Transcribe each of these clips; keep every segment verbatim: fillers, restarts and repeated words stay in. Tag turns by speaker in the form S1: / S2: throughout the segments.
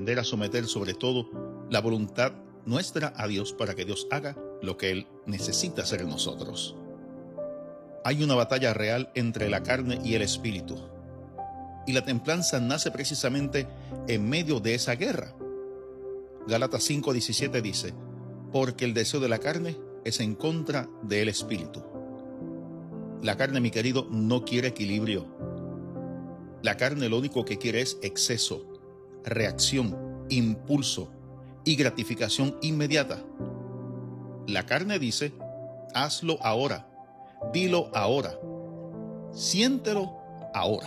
S1: aprender a someter sobre todo la voluntad nuestra a Dios para que Dios haga lo que Él necesita hacer en nosotros. Hay una batalla real entre la carne y el espíritu, y la templanza nace precisamente en medio de esa guerra. Gálatas cinco diecisiete dice: porque el deseo de la carne es en contra del espíritu. La carne, mi querido, no quiere equilibrio. La carne lo único que quiere es exceso, reacción, impulso y gratificación inmediata. La carne dice: hazlo ahora, dilo ahora, siéntelo ahora.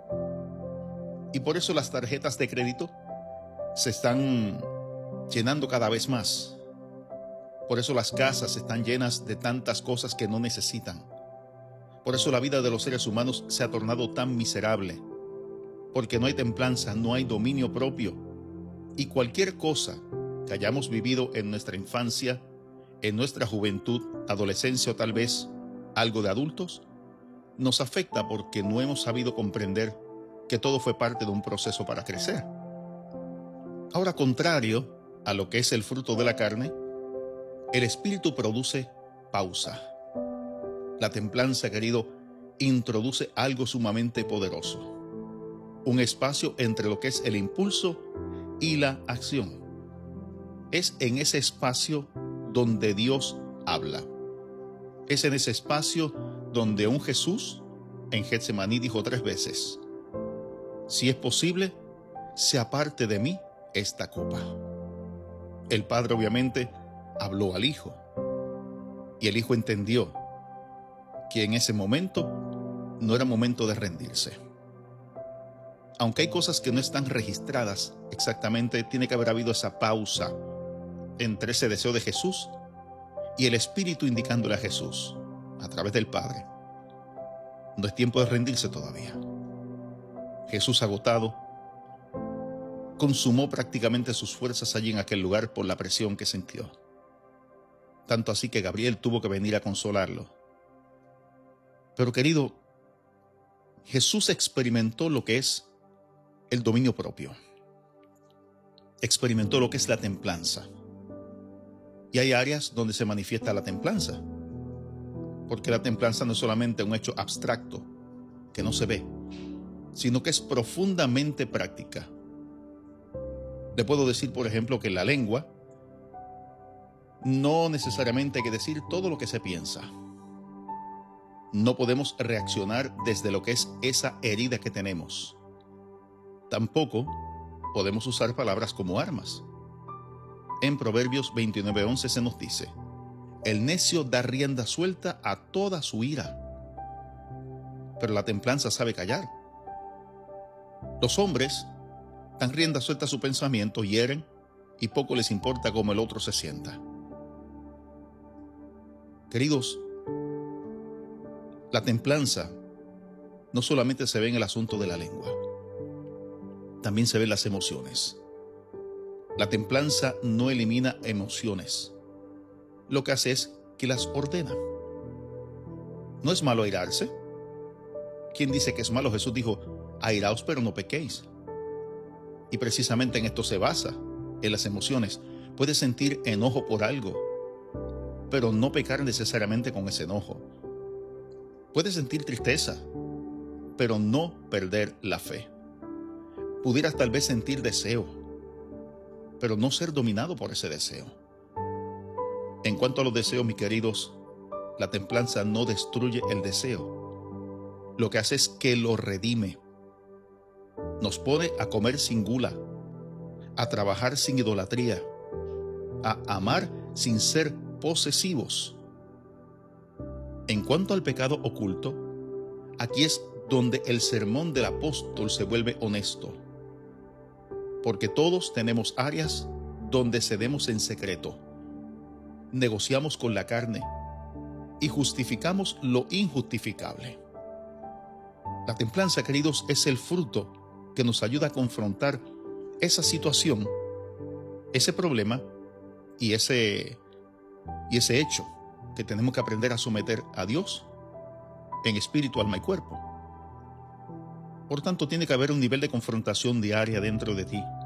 S1: Y por eso las tarjetas de crédito se están llenando cada vez más. Por eso las casas están llenas de tantas cosas que no necesitan. Por eso la vida de los seres humanos se ha tornado tan miserable. Porque no hay templanza, no hay dominio propio. Y cualquier cosa que hayamos vivido en nuestra infancia, en nuestra juventud, adolescencia o tal vez algo de adultos, nos afecta porque no hemos sabido comprender que todo fue parte de un proceso para crecer. Ahora, contrario a lo que es el fruto de la carne, el espíritu produce pausa. La templanza, querido, introduce algo sumamente poderoso. Un espacio entre lo que es el impulso y la acción. Es en ese espacio donde Dios habla. Es en ese espacio donde un Jesús en Getsemaní dijo tres veces: si es posible, se aparte de mí esta copa. El Padre obviamente habló al Hijo, y el Hijo entendió que en ese momento no era momento de rendirse. Aunque hay cosas que no están registradas exactamente, tiene que haber habido esa pausa entre ese deseo de Jesús y el Espíritu indicándole a Jesús a través del Padre: no es tiempo de rendirse todavía. Jesús, agotado, consumó prácticamente sus fuerzas allí en aquel lugar por la presión que sintió. Tanto así que Gabriel tuvo que venir a consolarlo. Pero, querido, Jesús experimentó lo que es el dominio propio. Experimentó lo que es la templanza. Y hay áreas donde se manifiesta la templanza. Porque la templanza no es solamente un hecho abstracto que no se ve, sino que es profundamente práctica. Le puedo decir, por ejemplo, que en la lengua no necesariamente hay que decir todo lo que se piensa. No podemos reaccionar desde lo que es esa herida que tenemos. Tampoco podemos usar palabras como armas. En Proverbios veintinueve once se nos dice: el necio da rienda suelta a toda su ira, pero la templanza sabe callar. Los hombres dan rienda suelta a su pensamiento, hieren, y poco les importa cómo el otro se sienta. Queridos, la templanza no solamente se ve en el asunto de la lengua, también se ve en las emociones. La templanza no elimina emociones. Lo que hace es que las ordena. No es malo airarse. ¿Quién dice que es malo? Jesús dijo: airaos, pero no pequéis. Y precisamente en esto se basa, en las emociones. Puedes sentir enojo por algo, pero no pecar necesariamente con ese enojo. Puedes sentir tristeza, pero no perder la fe. Pudieras tal vez sentir deseo, pero no ser dominado por ese deseo. En cuanto a los deseos, mis queridos, la templanza no destruye el deseo. Lo que hace es que lo redime. Nos pone a comer sin gula, a trabajar sin idolatría, a amar sin ser posesivos. En cuanto al pecado oculto, aquí es donde el sermón del apóstol se vuelve honesto. Porque todos tenemos áreas donde cedemos en secreto, negociamos con la carne y justificamos lo injustificable. La templanza, queridos, es el fruto que nos ayuda a confrontar esa situación, ese problema y ese, y ese hecho que tenemos que aprender a someter a Dios en espíritu, alma y cuerpo. Por tanto, tiene que haber un nivel de confrontación diaria dentro de ti,